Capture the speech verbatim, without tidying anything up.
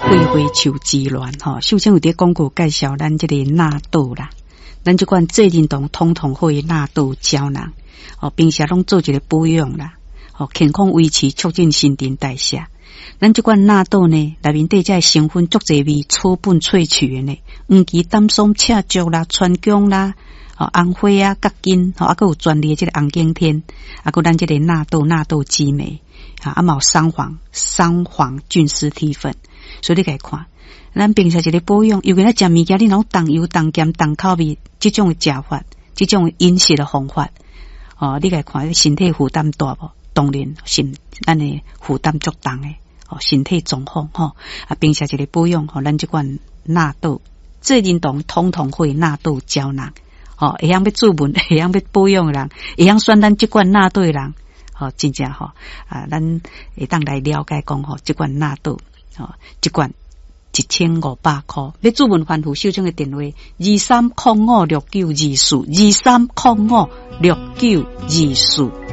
桂花树之乱吼，首先有伫广告介绍咱这个纳豆啦，咱这款这认同统统会纳豆胶囊，哦，平时拢做一个保养啦，哦，健康维持，促进新陈代谢。咱这款纳豆呢，内面底这成分足侪味，草本萃取的呢，黄芪、丹松、赤竹啦、川芎啦。哦，红花啊、角筋，哦，啊，佮有专利的这个红景天，啊，佮咱这个纳豆、纳豆激酶，啊，啊，嘛有三黄、三黄菌丝体粉，所以你来看，咱平常一个保养，尤其咱食物件，你若重油、重咸、重口味，这种的食法，这种饮食的方法，哦，你来看，身体负担大无？当然，身咱的负担足重的，哦，身体状况吼，啊，平常一个保养，吼，咱这款纳豆，这认同统统会纳豆胶囊。哦，会晓要注文，会晓要保养的人，会晓选咱这款纳豆的人，哦，真正吼、哦、啊，咱会当来了解讲吼，这款纳豆，哦，这款一千五百块，要注文欢呼首长的电话：二三零五六九二四，二三零五六九二四。